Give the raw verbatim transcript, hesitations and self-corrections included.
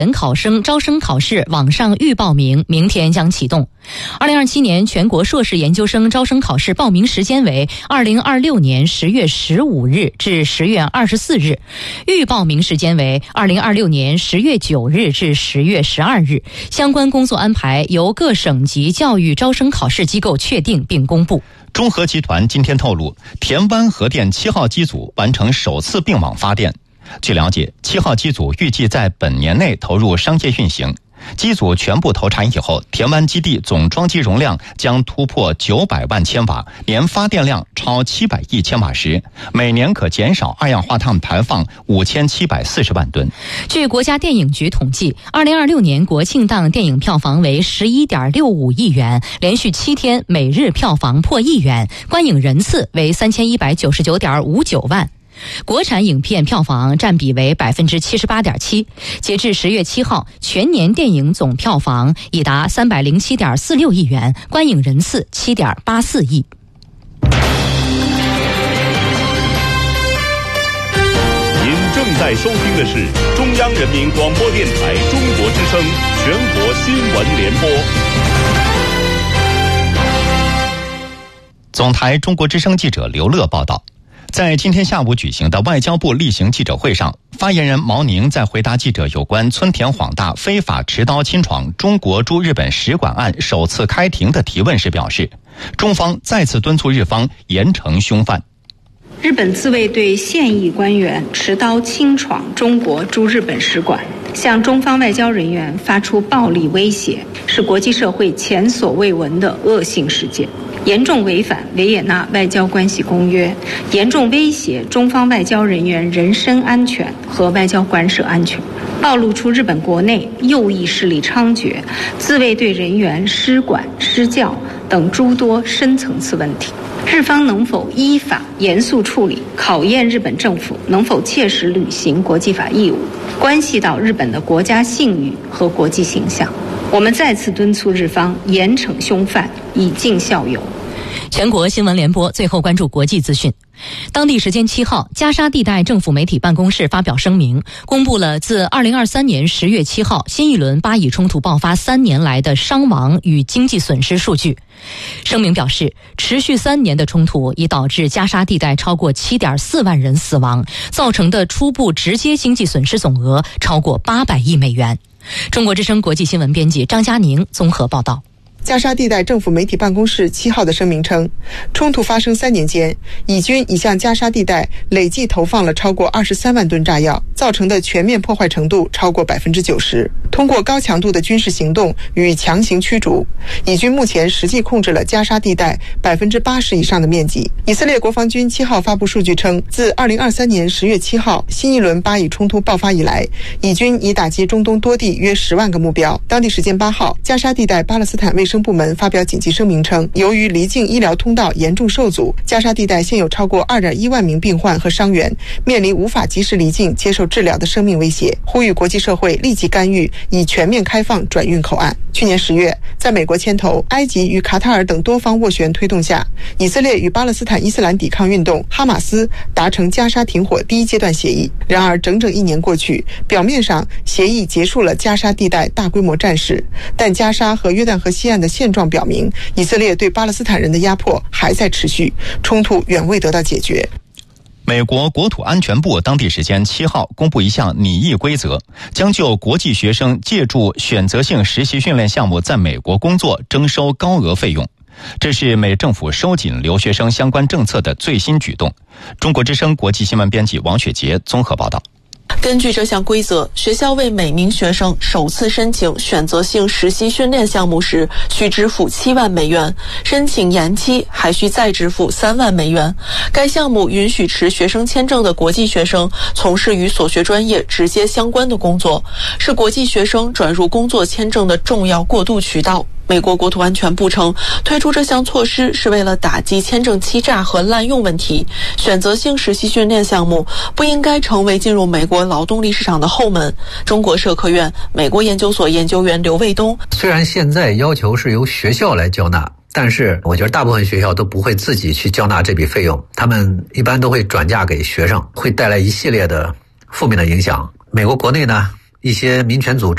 本考生招生考试网上预报名明天将启动。二零二七年全国硕士研究生招生考试报名时间为二零二六年十月十五日至十月二十四日，预报名时间为二零二六年十月九日至十月十二日。相关工作安排由各省级教育招生考试机构确定并公布。 中核集团今天透露，田湾核电七号机组完成首次并网发电。据了解，七号机组预计在本年内投入商业运行。机组全部投产以后，田湾基地总装机容量将突破九百万千瓦，年发电量超七百亿千瓦时，每年可减少二氧化碳排放五千七百四十万吨。 据国家电影局统计，二零二六年国庆档电影票房为十一点六五亿元，连续七天每日票房破亿元，观影人次为三千一百九十九点五九万。国产影片票房占比为百分之七十八点七。截至十月七号，全年电影总票房已达三百零七点四六亿元，观影人次七点八四亿。 您正在收听的是中央人民广播电台中国之声全国新闻联播。 总台中国之声记者刘乐报道。在今天下午举行的外交部例行记者会上，发言人毛宁在回答记者有关村田晃大非法持刀侵闯中国驻日本使馆案首次开庭的提问时表示，中方再次敦促日方严惩凶犯。 日本自卫队现役官员持刀侵闯中国驻日本使馆，向中方外交人员发出暴力威胁，是国际社会前所未闻的恶性事件，严重违反维也纳外交关系公约，严重威胁中方外交人员人身安全和外交官舍安全，暴露出日本国内右翼势力猖獗、自卫队人员失管失教等诸多深层次问题。日方能否依法严肃处理，考验日本政府能否切实履行国际法义务，关系到日本的国家信誉和国际形象。我们再次敦促日方严惩凶犯，以儆效尤。 全国新闻联播最后关注国际资讯。当地时间七号，加沙地带政府媒体办公室发表声明，公布了自二零二三年十月七号新一轮巴以冲突爆发三年来的伤亡与经济损失数据。声明表示，持续三年的冲突已导致加沙地带超过七点四万人死亡，造成的初步直接经济损失总额超过八百亿美元。中国之声国际新闻编辑张佳宁综合报道。 加沙地带政府媒体办公室七号的声明称，冲突发生三年间，以军已向加沙地带累计投放了超过二十三万吨炸药，造成的全面破坏程度超过百分之九十。通过高强度的军事行动与强行驱逐，以军目前实际控制了加沙地带百分之八十以上的面积。以色列国防军七号发布数据称，自二零二三年十月七号新一轮巴以冲突爆发以来，以军已打击中东多地约十万个目标。当地时间八号，加沙地带巴勒斯坦卫生部门发表紧急声明称，由于离境医疗通道严重受阻，加沙地带现有超过 二点一万名病患和伤员面临无法及时离境接受治疗的生命威胁，呼吁国际社会立即干预，以全面开放转运口岸。去年十月，在美国牵头、埃及与卡塔尔等多方斡旋推动下，以色列与巴勒斯坦伊斯兰抵抗运动哈马斯达成加沙停火第一阶段协议。然而整整一年过去，表面上协议结束了加沙地带大规模战事，但加沙和约旦河西岸的现状表明，以色列对巴勒斯坦人的压迫还在持续，冲突远未得到解决。 美国国土安全部当地时间七号公布一项拟议规则，将就国际学生借助选择性实习训练项目在美国工作征收高额费用。这是美政府收紧留学生相关政策的最新举动。中国之声国际新闻编辑王雪杰综合报道。 根据这项规则，学校为每名学生首次申请选择性实习训练项目时需支付七万美元，申请延期还需再支付三万美元。该项目允许持学生签证的国际学生从事与所学专业直接相关的工作，是国际学生转入工作签证的重要过渡渠道。美国国土安全部称，推出这项措施是为了打击签证欺诈和滥用问题。选择性实习训练项目不应该成为进入美国劳动力市场的后门。中国社科院美国研究所研究员刘卫东， 虽然现在要求是由学校来交纳，但是我觉得大部分学校都不会自己去交纳这笔费用，他们一般都会转嫁给学生，会带来一系列的负面的影响。美国国内呢，一些民权组织